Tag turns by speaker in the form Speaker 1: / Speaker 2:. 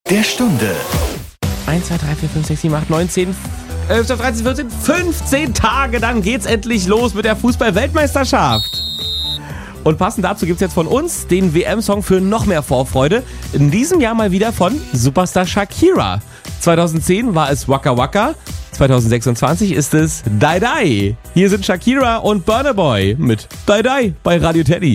Speaker 1: der Stunde.
Speaker 2: 1, 2, 3, 4, 5, 6, 7, 8, 9, 10, 11, 12, 13, 14, 15 Tage, dann geht's endlich los mit der Fußball-Weltmeisterschaft. Und passend dazu gibt's jetzt von uns den WM-Song für noch mehr Vorfreude. In diesem Jahr mal wieder von Superstar Shakira. 2010 war es Waka Waka, 2026 ist es Die Die. Hier sind Shakira und Burna Boy mit Die Die bei Radio Teddy.